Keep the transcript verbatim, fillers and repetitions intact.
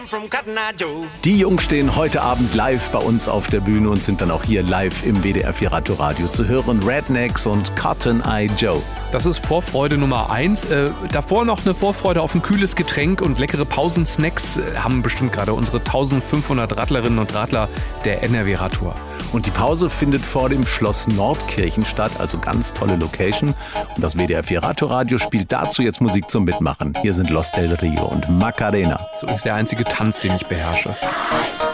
Die Jungs stehen heute Abend live bei uns auf der Bühne und sind dann auch hier live im W D R vier Radio zu hören. Rednecks und Cotton Eye Joe. Das ist Vorfreude Nummer eins. Äh, davor noch eine Vorfreude auf ein kühles Getränk und leckere Pausensnacks äh, haben bestimmt gerade unsere eintausendfünfhundert Radlerinnen und Radler der N R W Radtour. Und die Pause findet vor dem Schloss Nordkirchen statt, also ganz tolle Location. Und das W D R vier Radio spielt dazu jetzt Musik zum Mitmachen. Hier sind Los del Rio und Macarena. So ist der einzige Tanz, den ich beherrsche.